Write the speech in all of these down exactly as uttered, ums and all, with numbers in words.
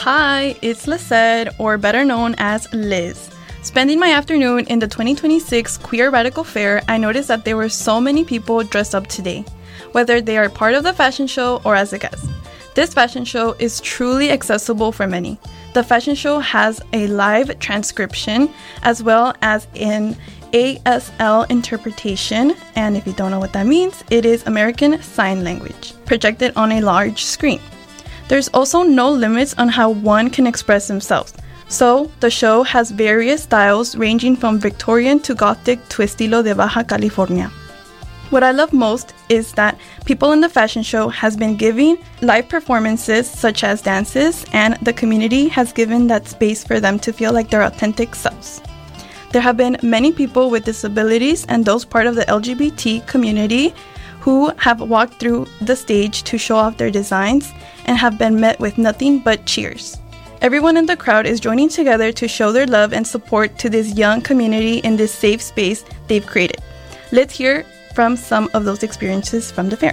Hi, it's Lisette, or better known as Liz. Spending my afternoon in the twenty twenty-six Queer Radical Fair, I noticed that there were so many people dressed up today, whether they are part of the fashion show or as a guest. This fashion show is truly accessible for many. The fashion show has a live transcription as well as an A S L interpretation, and if you don't know what that means, it is American Sign Language, projected on a large screen. There's also no limits on how one can express themselves. So, the show has various styles ranging from Victorian to Gothic to estilo de Baja California. What I love most is that people in the fashion show has been giving live performances such as dances, and the community has given that space for them to feel like their authentic selves. There have been many people with disabilities and those part of the L G B T community who have walked through the stage to show off their designs and have been met with nothing but cheers. Everyone in the crowd is joining together to show their love and support to this young community in this safe space they've created. Let's hear from some of those experiences from the fair.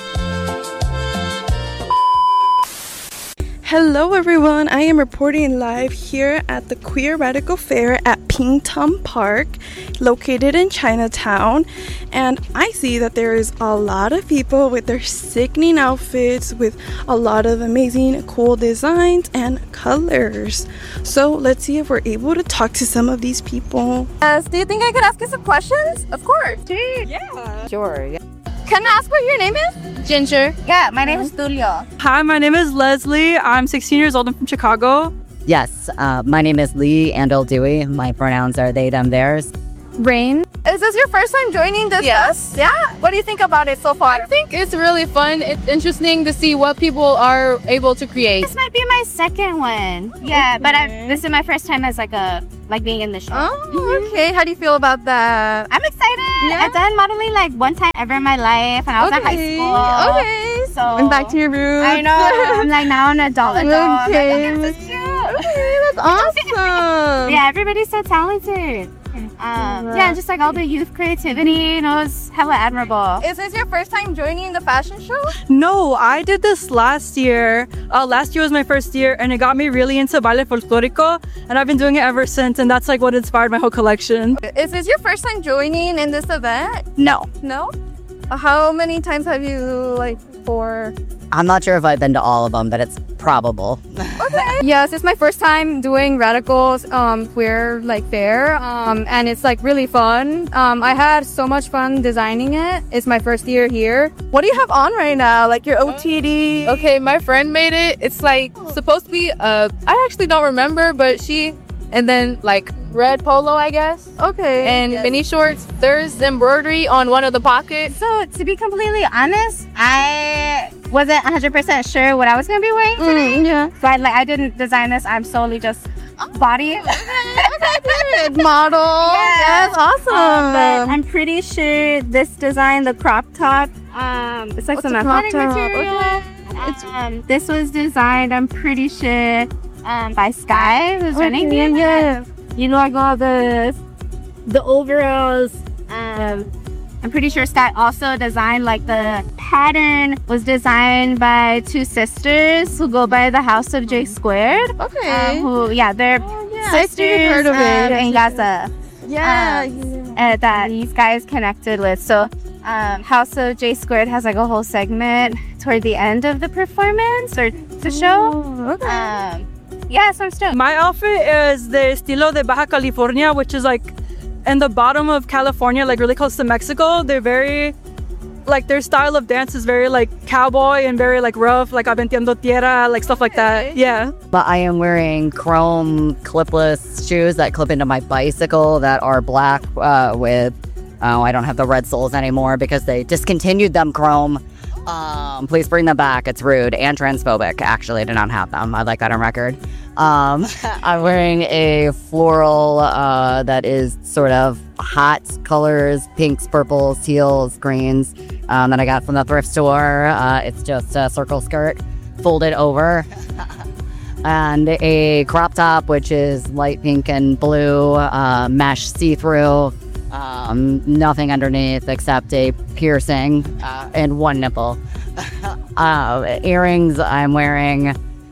Hello everyone, I am reporting live here at the Queer Radical Fair at Pingtung Park, located in Chinatown, and I see that there is a lot of people with their sickening outfits with a lot of amazing cool designs and colors. So let's see if we're able to talk to some of these people. Yes, do you think I could ask you some questions? Of course. Yeah. Sure. Yeah. Can I ask what your name is? Ginger. Yeah, my name is Tulio. Hi, my name is Leslie. I'm sixteen years old. I'm from Chicago. Yes, uh, my name is Lee Andel Dewey. My pronouns are they, them, theirs. Rain. Is this your first time joining this? Yes. Fest? Yeah? What do you think about it so far? I think it's really fun. It's interesting to see what people are able to create. This might be my second one. Yeah, okay. But I've, this is my first time as like a like being in the show. Oh, mm-hmm. Okay. How do you feel about that? I'm excited. Yeah. I've done modeling like one time ever in my life, and I was okay. in high school. Okay. So went back to your roots. I know. I'm like now an adult. adult. Okay. Like, okay, this is cute. Okay, that's awesome. Yeah, everybody's so talented. Um, yeah, just like all the youth creativity, you know, it's hella admirable. Is this your first time joining the fashion show? No, I did this last year. Uh, last year was my first year, and it got me really into baile folklorico, and I've been doing it ever since, and that's like what inspired my whole collection. Is this your first time joining in this event? No. No? How many times have you, like, for... I'm not sure if I've been to all of them, but it's probable. Okay. Yes, it's my first time doing Radical's um, queer like fair, um, and it's like really fun. Um, I had so much fun designing it. It's my first year here. What do you have on right now? Like your O T D? Okay, my friend made it. It's like supposed to be, uh, I actually don't remember, but she, and then like red polo, I guess. Okay. And yes. Mini shorts. There's embroidery on one of the pockets. So to be completely honest, I wasn't one hundred percent sure what I was going to be wearing today. Mm, yeah. So I, like, I didn't design this. I'm solely just body. Okay, model. Yeah. That's awesome. Um, but I'm pretty sure this design, the crop top, um, it's like What's some a crop athletic top? material. Okay. It's Um, this was designed, I'm pretty sure, um, by Sky, who's running okay, the yeah. You know, I got the the overalls. Um, I'm pretty sure Scott also designed like the pattern was designed by two sisters who go by the House of J Squared. Okay. Um, who, yeah, they're Oh, yeah, I sisters think I've heard of it. um, in Gaza. Yeah. Um, uh, that these guys connected with. So um, House of J Squared has like a whole segment toward the end of the performance or the show. Oh, okay. Um, yeah, so I'm stoked. My outfit is the estilo de Baja California, which is like in the bottom of California, like really close to Mexico. They're very, like their style of dance is very like cowboy and very like rough, like aventando tierra, like stuff like that. Yeah. But I am wearing chrome clipless shoes that clip into my bicycle that are black uh, with, oh, I don't have the red soles anymore because they discontinued them chrome. Um, please bring them back. It's rude and transphobic, actually, to not have them. I'd like that on record. Um, I'm wearing a floral uh, that is sort of hot colors, pinks, purples, teals, greens, um, that I got from the thrift store. Uh, it's just a circle skirt folded over. And a crop top, which is light pink and blue, uh, mesh see-through. Um, nothing underneath except a piercing uh, and one nipple. uh, earrings, I'm wearing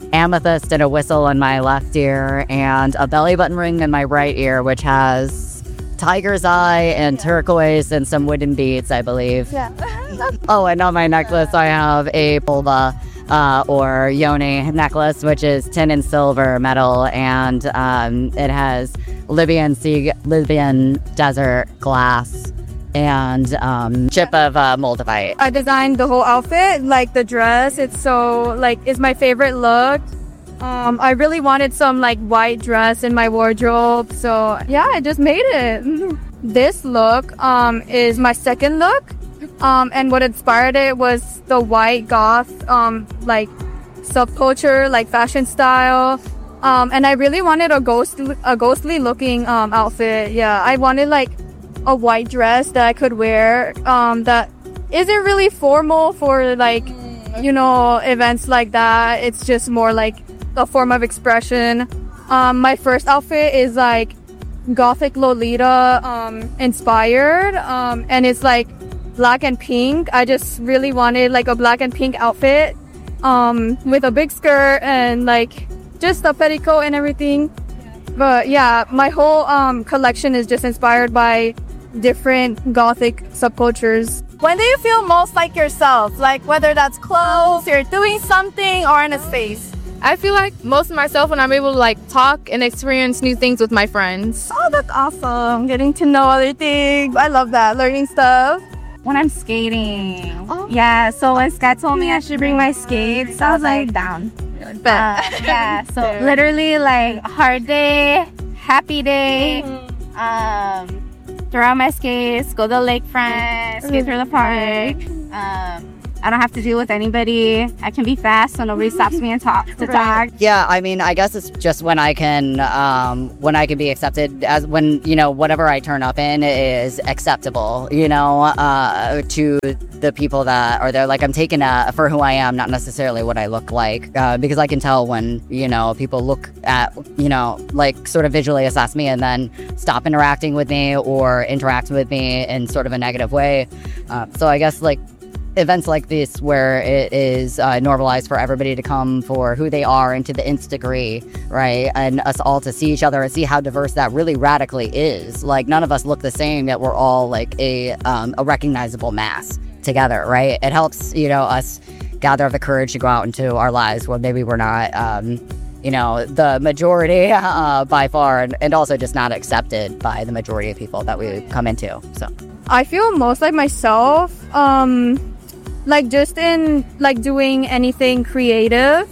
amethyst and a whistle in my left ear, and a belly button ring in my right ear, which has tiger's eye and turquoise and some wooden beads, I believe. Yeah. Oh, and on my necklace I have a vulva uh, or yoni necklace, which is tin and silver metal, and um, it has Libyan sea, Libyan desert glass and um, chip of uh, moldavite. I designed the whole outfit, like the dress. It's so like it's my favorite look. Um, I really wanted some like white dress in my wardrobe, so yeah, I just made it. This look um, is my second look, um, and what inspired it was the white goth um, like subculture, like fashion style. Um, and I really wanted a ghost, a ghostly looking um, outfit. Yeah, I wanted like a white dress that I could wear um, that isn't really formal for like, you know, events like that. It's just more like a form of expression. Um, my first outfit is like gothic Lolita um, inspired, um, and it's like black and pink. I just really wanted like a black and pink outfit um, with a big skirt and like just a petticoat and everything. But yeah, my whole um, collection is just inspired by different gothic subcultures. When do you feel most like yourself? Like whether that's clothes, you're doing something, or in a space? I feel like most of myself when I'm able to like talk and experience new things with my friends. Oh, that's awesome. Getting to know other things. I love that. Learning stuff. When I'm skating. Oh. Yeah, so when Scott told me I should bring my skates, I was like, down. Uh, yeah, so literally like hard day, happy day, mm-hmm. um, throw out my skates, go to the lakefront, skate through the park. Um, I don't have to deal with anybody. I can be fast so nobody stops me and talk to talk. Yeah, I mean, I guess it's just when I can, um, when I can be accepted as when, you know, whatever I turn up in is acceptable, you know, uh, to the people that are there. Like, I'm taken uh, for who I am, not necessarily what I look like, uh, because I can tell when, you know, people look at, you know, like sort of visually assess me and then stop interacting with me or interact with me in sort of a negative way. Uh, so I guess, like, events like this where it is uh, normalized for everybody to come for who they are and to the nth degree, right? And us all to see each other and see how diverse that really radically is. Like, none of us look the same, yet we're all like a um, a recognizable mass together, right? It helps, you know, us gather the courage to go out into our lives when maybe we're not, um, you know, the majority uh, by far, and, and also just not accepted by the majority of people that we come into, so. I feel most like myself, um, like just in like doing anything creative,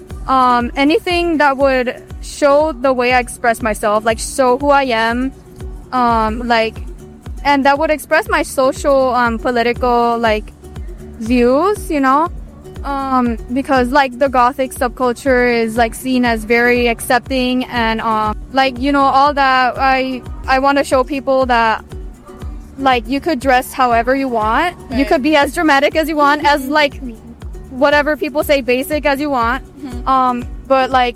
um, anything that would show the way I express myself, like show who I am, um, like, and that would express my social, um, political, like, views, you know, um, because like the gothic subculture is like seen as very accepting and, um, like, you know, all that. I I want to show people that, like, you could dress however you want. Right. You could be as dramatic as you want, as like whatever people say basic as you want. Mm-hmm. Um, but like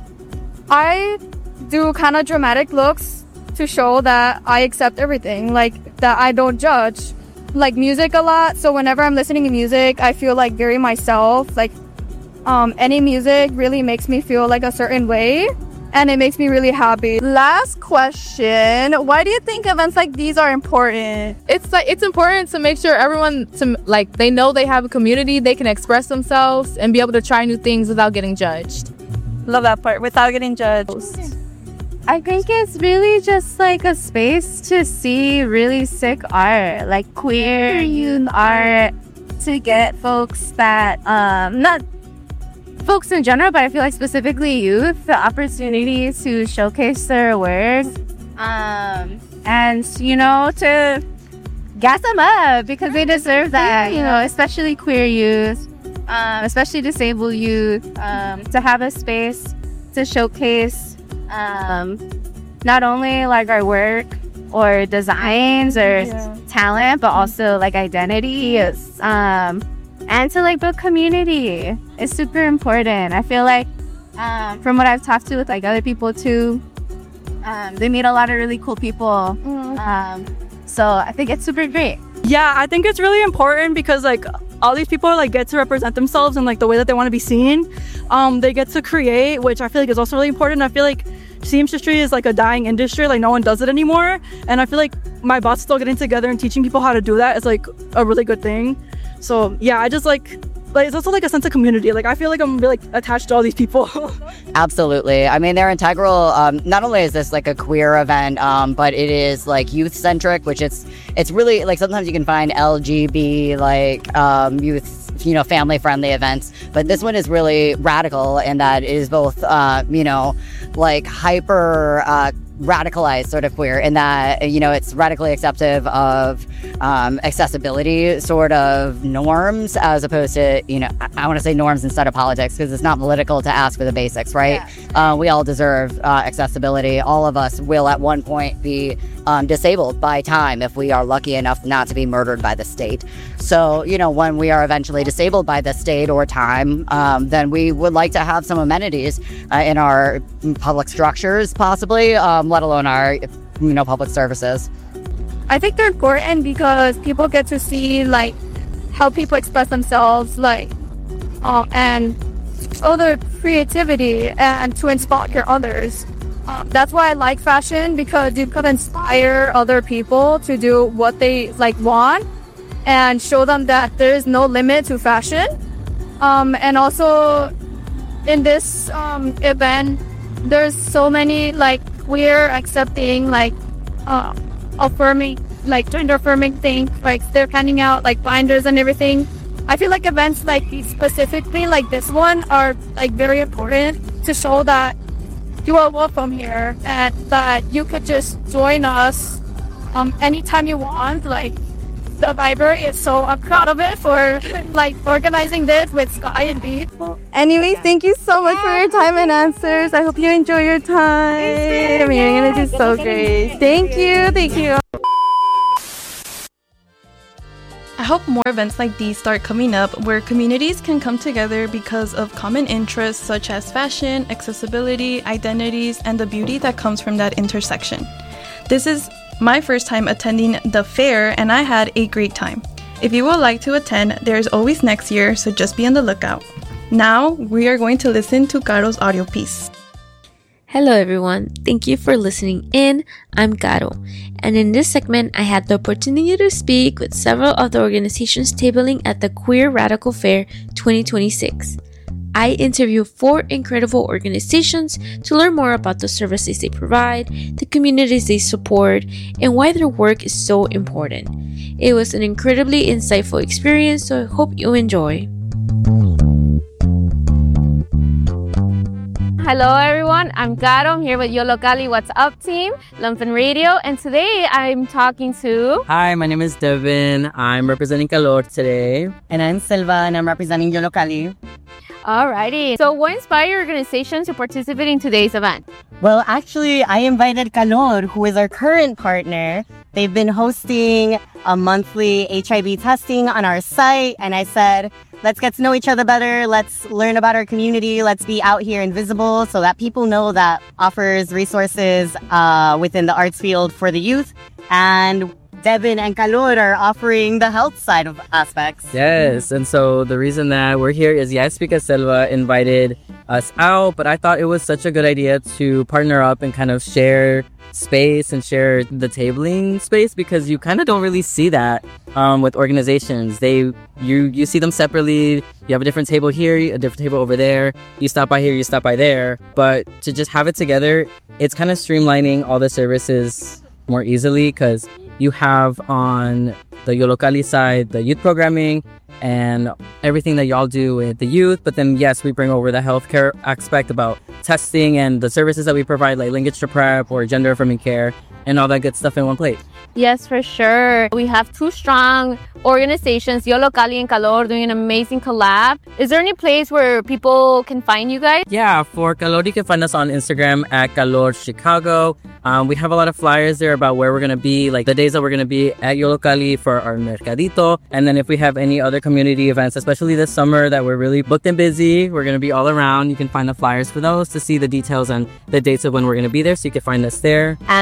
I do kind of dramatic looks to show that I accept everything, like that I don't judge. Like music a lot, so whenever I'm listening to music, I feel like very myself. Like um, any music really makes me feel like a certain way. And it makes me really happy. Last question. Why do you think events like these are important? It's like it's important to make sure everyone to like they know they have a community, they can express themselves and be able to try new things without getting judged. Love that part, without getting judged. I think it's really just like a space to see really sick art, like queer youth art, to get folks that um not folks in general, but I feel like specifically youth, the opportunity to showcase their work, um, and, you know, to gas them up because they deserve that, you know, especially queer youth, um, especially disabled youth, um, to have a space to showcase um, not only like our work or designs or yeah. talent, but also like identity, um, and to like build community. It's super important. I feel like um, from what I've talked to with like other people too, um, they meet a lot of really cool people. Um, so I think it's super great. Yeah, I think it's really important because like all these people like get to represent themselves in like the way that they want to be seen. Um, they get to create, which I feel like is also really important. I feel like seamstressy is like a dying industry, like no one does it anymore. And I feel like my boss still getting together and teaching people how to do that is like a really good thing. So yeah, I just like, like it's also like a sense of community. Like I feel like I'm really like attached to all these people. Absolutely. I mean, they're integral. Um, not only is this like a queer event, um, but it is like youth centric, which it's it's really like sometimes you can find L G B like um, youth, you know, family friendly events, but this one is really radical in that it is both, uh, you know, like hyper uh, radicalized sort of queer in that, you know, it's radically acceptive of um, accessibility sort of norms as opposed to, you know, I, I want to say norms instead of politics because it's not political to ask for the basics, right? Yeah. Uh, we all deserve uh, accessibility. All of us will at one point be um, disabled by time if we are lucky enough not to be murdered by the state. So, you know, when we are eventually disabled by the state or time, um, then we would like to have some amenities uh, in our public structures, possibly, um, let alone our, you know, public services. I think they're important because people get to see like how people express themselves, like, uh, and other creativity and to inspire others. Um, that's why I like fashion, because you could inspire other people to do what they like want and show them that there is no limit to fashion. Um, and also in this um, event, there's so many like queer accepting, like uh, affirming, like gender affirming things. Like they're handing out like binders and everything. I feel like events like specifically like this one are like very important to show that you are welcome here and that you could just join us um, anytime you want. Like the library is so I'm proud of it for like organizing this with Sky and Beat. Anyways, thank you so much for your time and answers. I hope you enjoy your time. I mean, you're gonna do so great. Thank you, thank you. I hope more events like these start coming up where communities can come together because of common interests such as fashion, accessibility, identities, and the beauty that comes from that intersection. This is my first time attending the fair and I had a great time. If you would like to attend, there's always next year, so just be on the lookout. Now, we are going to listen to Caro's audio piece. Hello everyone, thank you for listening in. I'm Caro, and in this segment I had the opportunity to speak with several of the organizations tabling at the Queer Radical Fair twenty twenty-six. I interviewed four incredible organizations to learn more about the services they provide, the communities they support, and why their work is so important. It was an incredibly insightful experience, so I hope you enjoy. Hello everyone, I'm Caro. I'm here with Yo Locali What's Up team, Lumpen Radio, and today I'm talking to... Hi, my name is Devin. I'm representing Calor today. And I'm Silva, and I'm representing Yo Locali. Alrighty. So what inspired your organization to participate in today's event? Well, actually, I invited Calor, who is our current partner. They've been hosting a monthly H I V testing on our site, and I said, let's get to know each other better. Let's learn about our community. Let's be out here and visible so that people know that offers resources uh, within the arts field for the youth. And Devin and Calor are offering the health side of aspects. Yes, and so the reason that we're here is, yes, because Selva invited us out, but I thought it was such a good idea to partner up and kind of share space and share the tabling space, because you kind of don't really see that um, with organizations. They you you see them separately. You have a different table here, a different table over there. You stop by here, you stop by there. But to just have it together, it's kind of streamlining all the services more easily, because you have on the Yo Locali side the youth programming and everything that y'all do with the youth. But then, yes, we bring over the healthcare aspect about testing and the services that we provide, like linkage to PrEP or gender affirming care and all that good stuff in one plate. Yes, for sure. We have two strong organizations, Yo Locali and Calor, doing an amazing collab. Is there any place where people can find you guys? Yeah, for Calor, you can find us on Instagram at Calor Chicago. Um, we have a lot of flyers there about where we're going to be, like the days that we're going to be at Yo Locali for our Mercadito. And then if we have any other community events, especially this summer that we're really booked and busy, we're going to be all around. You can find the flyers for those to see the details and the dates of when we're going to be there, so you can find us there. And for Yo Locali,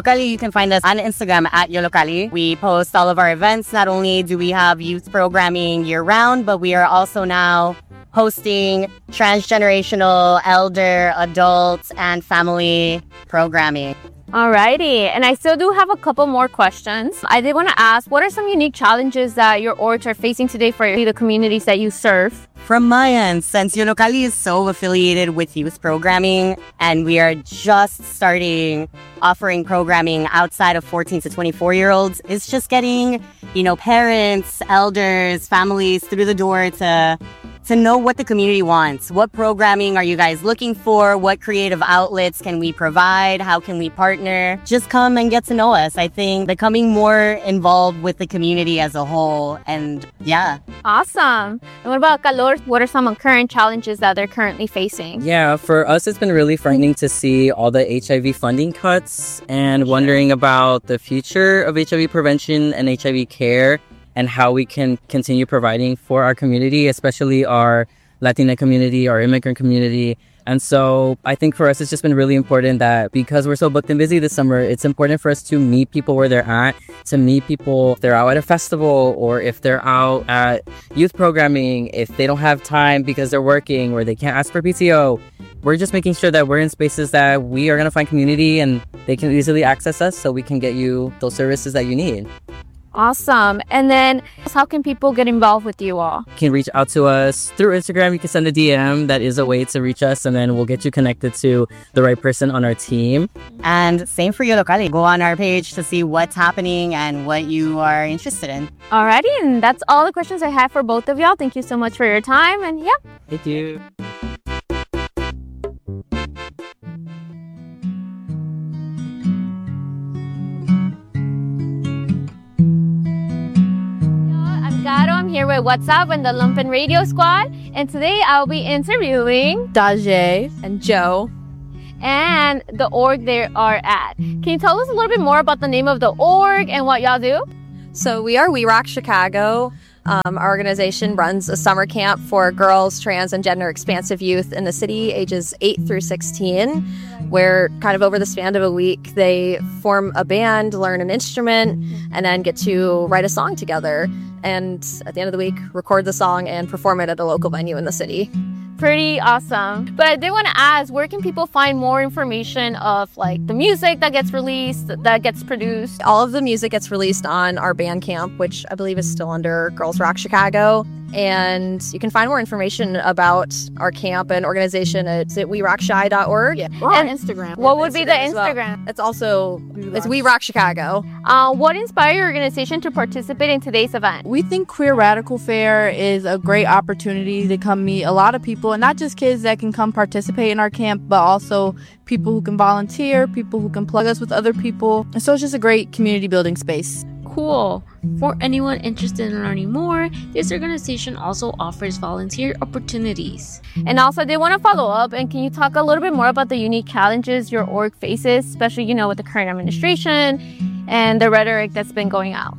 Yolocali, you can find us on Instagram at Yolocali. We post all of our events. Not only do we have youth programming year-round, but we are also now hosting transgenerational, elder, adult, and family programming. Alrighty, and I still do have a couple more questions. I did want to ask, what are some unique challenges that your orgs are facing today for the communities that you serve? From my end, since Yolocali is so affiliated with youth programming and we are just starting offering programming outside of fourteen to twenty-four year olds, it's just getting, you know, parents, elders, families through the door to to know what the community wants. What programming are you guys looking for? What creative outlets can we provide? How can we partner? Just come and get to know us. I think becoming more involved with the community as a whole. And yeah. Awesome. And what about Calor? What are some current challenges that they're currently facing? Yeah, for us, it's been really frightening to see all the H I V funding cuts and wondering about the future of H I V prevention and H I V care, and how we can continue providing for our community, especially our Latina community, our immigrant community. And so I think for us, it's just been really important that because we're so booked and busy this summer, it's important for us to meet people where they're at, to meet people if they're out at a festival or if they're out at youth programming, if they don't have time because they're working or they can't ask for P T O. We're just making sure that we're in spaces that we are going to find community and they can easily access us so we can get you those services that you need. Awesome. And then how can people get involved with you all? You can reach out to us through Instagram. You can send a D M. That is a way to reach us, and then we'll get you connected to the right person on our team. And same for Yolocali. Go on our page to see what's happening and what you are interested in. Alrighty, and that's all the questions I have for both of y'all. Thank you so much for your time, and yeah. Thank you. I'm here with What's Up and the Lumpen Radio Squad, and today I'll be interviewing Daje and Joe and the org they are at. Can you tell us a little bit more about the name of the org and what y'all do? So we are We Rock Chicago. Um, our organization runs a summer camp for girls, trans, and gender expansive youth in the city, ages eight through sixteen, where kind of over the span of a week, they form a band, learn an instrument, and then get to write a song together. And at the end of the week, record the song and perform it at a local venue in the city. Pretty awesome. But I did want to ask, where can people find more information of like the music that gets released, that gets produced? All of the music gets released on our Bandcamp, which I believe is still under Girls Rock Chicago. And you can find more information about our camp and organization at, at we rock chi dot org. Yeah. Or on Instagram. What would be the Instagram? Instagram? Well. It's also, it's We Rock Chicago. Uh, what inspired your organization to participate in today's event? We think Queer Radical Fair is a great opportunity to come meet a lot of people, and not just kids that can come participate in our camp, but also people who can volunteer, people who can plug us with other people. And so it's just a great community building space. Cool. For anyone interested in learning more, this organization also offers volunteer opportunities. And also, they want to follow up. And can you talk a little bit more about the unique challenges your org faces, especially, you know, with the current administration and the rhetoric that's been going out?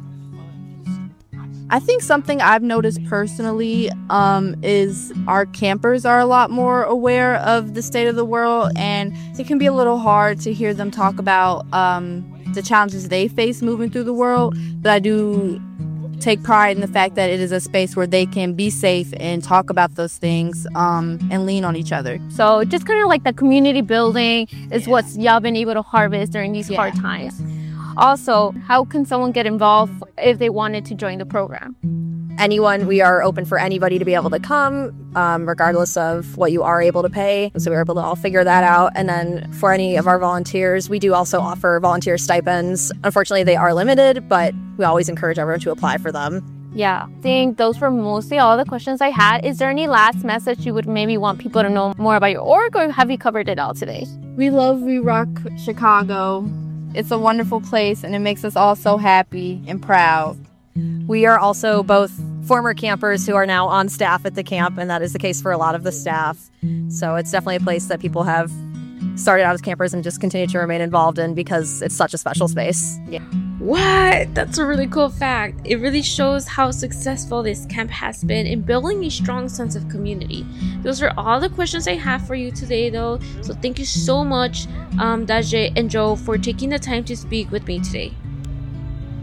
I think something I've noticed personally um, is our campers are a lot more aware of the state of the world, and it can be a little hard to hear them talk about um, the challenges they face moving through the world. But I do take pride in the fact that it is a space where they can be safe and talk about those things um, and lean on each other. So just kind of like the community building is yeah. what y'all been able to harvest during these yeah. hard times. Yeah. Also, how can someone get involved if they wanted to join the program? Anyone, we are open for anybody to be able to come, um, regardless of what you are able to pay. So we were able to all figure that out. And then for any of our volunteers, we do also offer volunteer stipends. Unfortunately, they are limited, but we always encourage everyone to apply for them. Yeah, I think those were mostly all the questions I had. Is there any last message you would maybe want people to know more about your org, or have you covered it all today? We love We Rock Chicago. It's a wonderful place, and it makes us all so happy and proud. We are also both former campers who are now on staff at the camp, and that is the case for a lot of the staff. So it's definitely a place that people have started out as campers and just continue to remain involved in because it's such a special space. Yeah. What? That's a really cool fact. It really shows how successful this camp has been in building a strong sense of community. Those are all the questions I have for you today, though. So thank you so much, um, Daje and Joe, for taking the time to speak with me today.